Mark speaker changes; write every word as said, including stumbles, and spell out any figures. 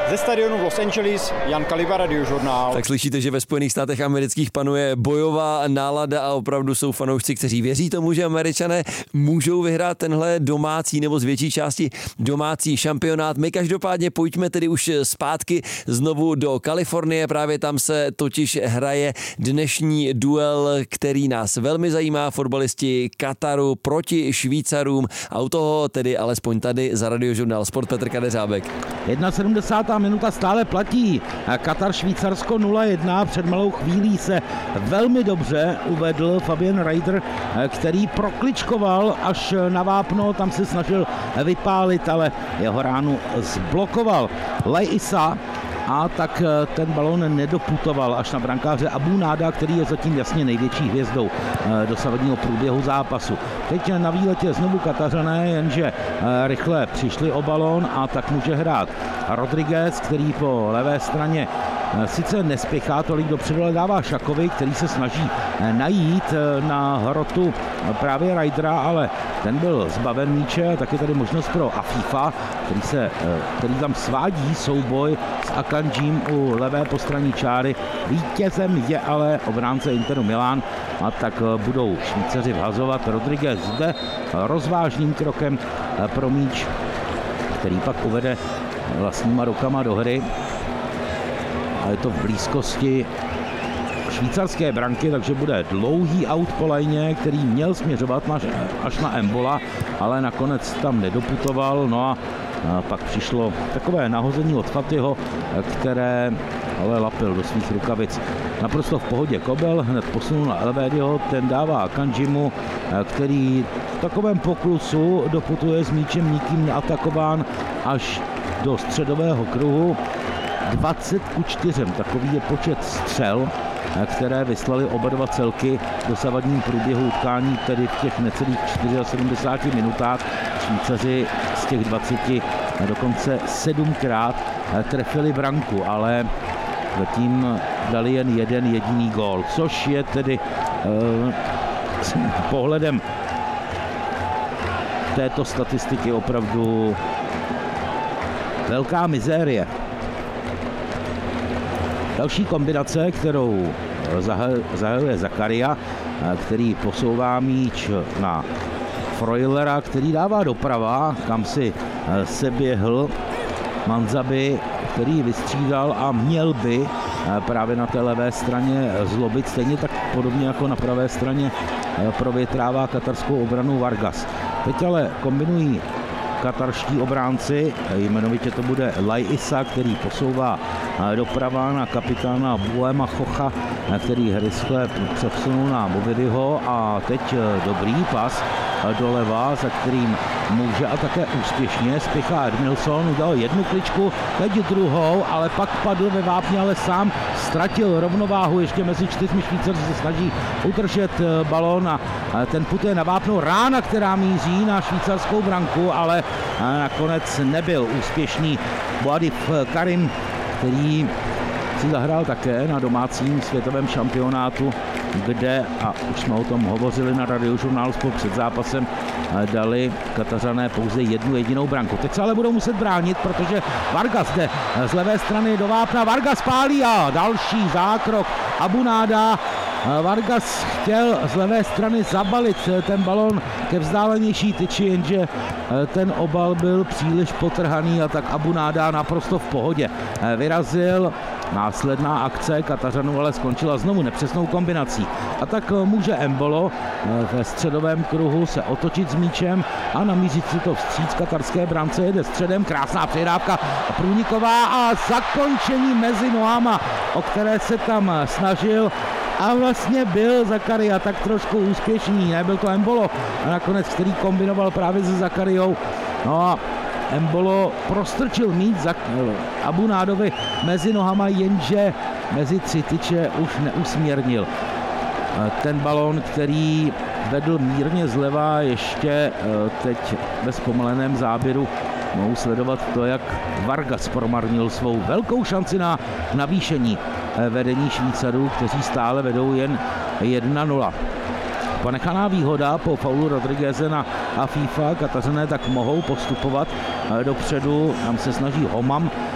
Speaker 1: Ze stadionu v Los Angeles, Jan Kaliba, Radiožurnál.
Speaker 2: Tak slyšíte, že ve Spojených státech amerických panuje bojová nálada a opravdu jsou fanoušci, kteří věří tomu, že Američané můžou vyhrát tenhle domácí nebo z větší části domácí šampionát. My každopádně pojďme tedy už zpátky znovu do Kalifornie, právě tam se totiž hraje dnešní duel, který nás velmi zajímá, fotbalisti Kataru proti Švýcarům a u toho tedy alespoň tady za Radiožurnál Sport Petr Kadeřábek.
Speaker 3: sedmdesátá jedna minuta stále platí. Katar Švýcarsko nula jedna. Před malou chvílí se velmi dobře uvedl Fabian Rieder, který prokličkoval až na vápno, tam se snažil vypálit, ale jeho ránu zblokoval Laj Issa a tak ten balón nedoputoval až na brankáře Abu Náda, který je zatím jasně největší hvězdou dosavadního průběhu zápasu. Teď na výletě znovu Katařané, jenže rychle přišli o balón a tak může hrát Rodriguez, který po levé straně sice nespěchá tolik dopředu, ale dává Šakovi, který se snaží najít na hrotu právě Riedera, ale ten byl zbaven míče. Tak je tady možnost pro Afifa, který, se, který tam svádí souboj s Akanjím u levé postranní čáry. Vítězem je ale obránce Interu Milán a tak budou Švýcaři vhazovat. Rodriguez zde rozvážným krokem pro míč, který pak uvede vlastníma rukama do hry. A je to v blízkosti švýcarské branky, takže bude dlouhý aut po lajně, který měl směřovat až na Embola, ale nakonec tam nedoputoval. No a pak přišlo takové nahození od Fatiho, které ale lapil do svých rukavic. Naprosto v pohodě Kobel, hned posunul na Elvédiho, ten dává Kanjimu, který v takovém poklusu doputuje s míčem nikým neatakován až do středového kruhu. dvacet ku čtyřem, takový je počet střel, které vyslali oba dva celky v dosavadním průběhu utkání, tedy v těch necelých sedmdesáti čtyřech minutách. Švýcaři z těch dvaceti dokonce sedmkrát trefili branku, ale zatím dali jen jeden jediný gól, což je tedy eh, s pohledem této statistiky opravdu velká mizérie. Další kombinace, kterou zahajuje Zakaria, který posouvá míč na Freulera, který dává doprava, kam si se běhl Manzabi, který vystřídal a měl by právě na té levé straně zlobit, stejně tak podobně jako na pravé straně provětrává katarskou obranu Vargas. Teď ale kombinují katarští obránci, jmenovitě to bude Laj Issa, který posouvá doprava na kapitána Buema Chocha, který rychle přesunul na Movidyho a teď dobrý pas doleva, za kterým může a také úspěšně spěchá Edmilson, udělal jednu kličku, teď druhou, ale pak padl ve vápně, ale sám ztratil rovnováhu, ještě mezi čtyřmi Švýcaři se snaží udržet balón a ten putuje na vápno rána, která míří na švýcarskou branku, ale nakonec nebyl úspěšný Boadif Karim, který si zahrál také na domácím světovém šampionátu, kde, a už jsme o tom hovořili na Radiožurnálu spolu před zápasem, dali Katařané pouze jednu jedinou branku. Teď se ale budou muset bránit, protože Vargas jde z levé strany do vápna, Vargas pálí a další zákrok Abu Náda. Vargas chtěl z levé strany zabalit ten balon ke vzdálenější tyči, jenže ten obal byl příliš potrhaný a tak Abu Náda naprosto v pohodě vyrazil. Následná akce Katařanů ale skončila znovu nepřesnou kombinací. A tak může Embolo ve středovém kruhu se otočit s míčem a namířit si to vstříc katarské brance, jede středem, krásná přihrávka průniková a zakončení mezi nohama, o které se tam snažil a vlastně byl Zakaria tak trošku úspěšný, nebyl to Embolo a nakonec, který kombinoval právě se Zakariou. No a Embolo prostrčil míč za Abu Nádovi mezi nohama, jenže mezi tři tyče už neusměrnil. Ten balón, který vedl mírně zleva, ještě teď ve zpomaleném záběru mohou sledovat to, jak Vargas promarnil svou velkou šanci na navýšení vedení Švýcarů, kteří stále vedou jen jedna nula. Ponechaná výhoda po faulu Rodrigueze na Afifa, Katařané tak mohou postupovat dopředu, tam se snaží Homam